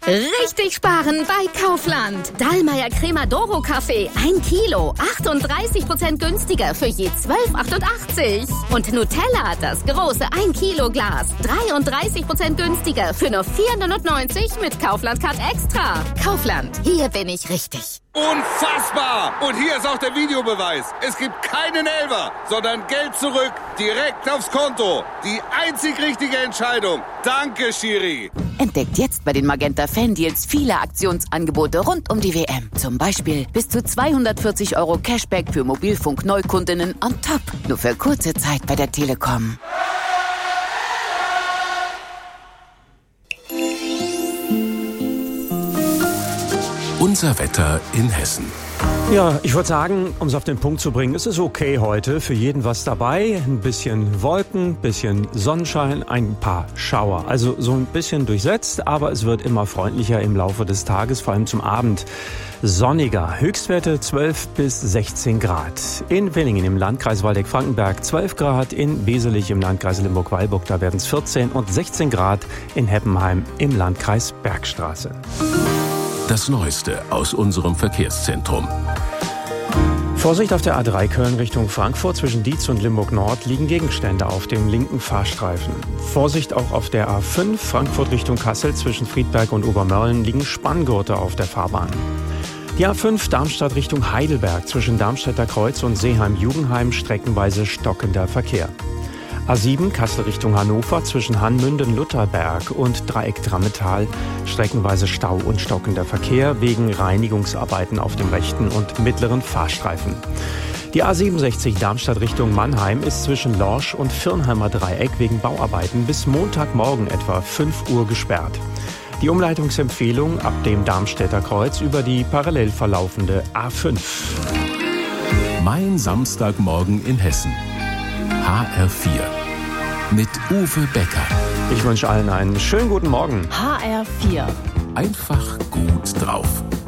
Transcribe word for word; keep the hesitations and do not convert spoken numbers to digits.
Richtig sparen bei Kaufland. Dallmayr Crema-Doro Kaffee, ein Kilo, achtunddreißig Prozent günstiger für je zwölf achtundachtzig. Und Nutella, das große ein Kilo Glas, dreiunddreißig Prozent günstiger für nur vier neunundneunzig mit Kaufland Card Extra. Kaufland, hier bin ich richtig. Unfassbar! Und hier ist auch der Videobeweis. Es gibt keinen Elfer, sondern Geld zurück, direkt aufs Konto. Die einzig richtige Entscheidung. Danke, Schiri. Entdeckt jetzt bei den Magenta Fan-Deals viele Aktionsangebote rund um die W M. Zum Beispiel bis zu zweihundertvierzig Euro Cashback für Mobilfunk-Neukundinnen on top. Nur für kurze Zeit bei der Telekom. Unser Wetter in Hessen. Ja, ich würde sagen, um es auf den Punkt zu bringen, es ist okay heute. Für jeden was dabei. Ein bisschen Wolken, ein bisschen Sonnenschein, ein paar Schauer. Also so ein bisschen durchsetzt, aber es wird immer freundlicher im Laufe des Tages, vor allem zum Abend. Sonniger, Höchstwerte zwölf bis sechzehn Grad. In Wenningen im Landkreis Waldeck-Frankenberg zwölf Grad, in Beselich im Landkreis Limburg-Weilburg, da werden es vierzehn und sechzehn Grad in Heppenheim im Landkreis Bergstraße. Das Neueste aus unserem Verkehrszentrum. Vorsicht auf der A drei Köln Richtung Frankfurt. Zwischen Dietz und Limburg Nord liegen Gegenstände auf dem linken Fahrstreifen. Vorsicht auch auf der A fünf Frankfurt Richtung Kassel. Zwischen Friedberg und Obermörlen liegen Spanngurte auf der Fahrbahn. Die A fünf Darmstadt Richtung Heidelberg. Zwischen Darmstädter Kreuz und Seeheim-Jugendheim streckenweise stockender Verkehr. A sieben Kassel Richtung Hannover zwischen Hanmünden-Lutherberg und Dreieck-Drammetal streckenweise Stau und stockender Verkehr wegen Reinigungsarbeiten auf dem rechten und mittleren Fahrstreifen. Die A siebenundsechzig Darmstadt Richtung Mannheim ist zwischen Lorsch und Firnheimer Dreieck wegen Bauarbeiten bis Montagmorgen etwa fünf Uhr gesperrt. Die Umleitungsempfehlung ab dem Darmstädter Kreuz über die parallel verlaufende A fünf. Mein Samstagmorgen in Hessen. H R vier. Mit Uwe Becker. Ich wünsche allen einen schönen guten Morgen. H R vier. Einfach gut drauf.